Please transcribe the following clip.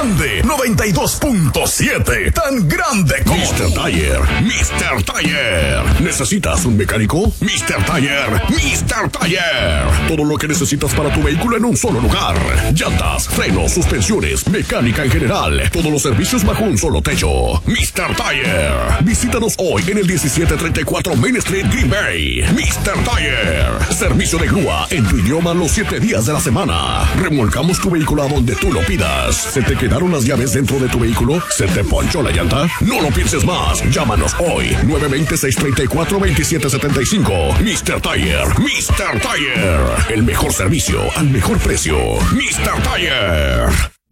grande, 92.7, tan grande como Mr. Tire, Mr. Tire. ¿Necesitas un mecánico? Mr. Tire, Mr. Tire. Todo lo que necesitas para tu vehículo en un solo lugar. Llantas, frenos, suspensiones, mecánica en general. Todos los servicios bajo un solo techo. Mr. Tire. Visítanos hoy en el 1734 Main Street, Green Bay. Mr. Tire. Servicio de grúa en tu idioma los 7 días de la semana. Remolcamos tu vehículo a donde tú lo pidas. ¿Se te quedaron las llaves dentro de tu vehículo? ¿Se te ponchó la llanta? No lo pienses más. Llámanos hoy. 920-634-2775. Mr. Tire. Mr. Tire. El mejor servicio al mejor precio. Mr. Tire.